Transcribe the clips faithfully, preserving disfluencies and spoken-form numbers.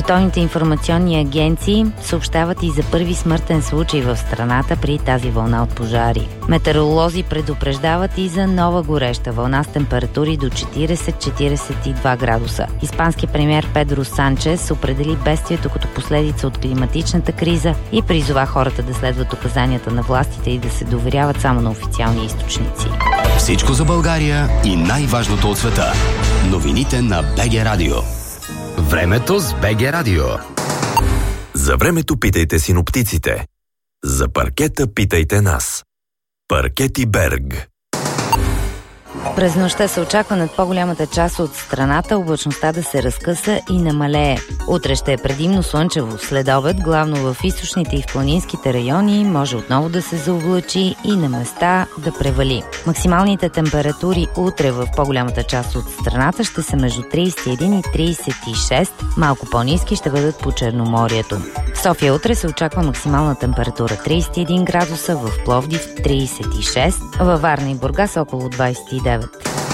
Световните информационни агенции съобщават и за първи смъртен случай в страната при тази вълна от пожари. Метеоролози предупреждават и за нова гореща вълна с температури до четирийсет до четирийсет и два градуса. Испанският премиер Педро Санчес определи бедствието като последица от климатичната криза и призова хората да следват указанията на властите и да се доверяват само на официални източници. Всичко за България и най-важното от света. Новините на БГ Радио. Времето с БГ Радио. За времето питайте синоптиците. За паркета питайте нас. Паркети Берг. През нощта се очаква над по-голямата част от страната облачността да се разкъса и намалее. Утре ще е предимно слънчево. След обед, главно в източните и в планинските райони, може отново да се заоблачи и на места да превали. Максималните температури утре в по-голямата част от страната ще са между трийсет и един и трийсет и шест, малко по-ниски ще бъдат по Черноморието. В София утре се очаква максимална температура трийсет и един градуса, в Пловдив трийсет и шест, във Варна и Бургас около двайсет и девет.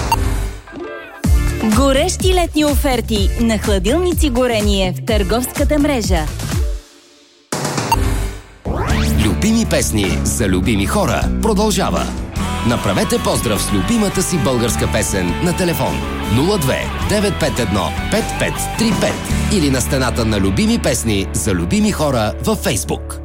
Горещи летни оферти на хладилници горение в търговската мрежа. Любими песни за любими хора продължава. Направете поздрав с любимата си българска песен на телефон нула две девет пет едно пет пет три пет или на стената на любими песни за любими хора във Фейсбук.